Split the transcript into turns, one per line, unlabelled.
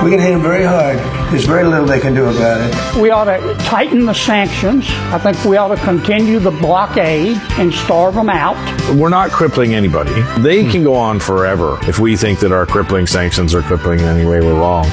We can hit them very hard. There's very little they can do about it.
We ought to tighten the sanctions. I think we ought to continue the blockade and starve them out.
We're not crippling anybody. They can go on forever if we think that our crippling sanctions are crippling in any way we're wrong.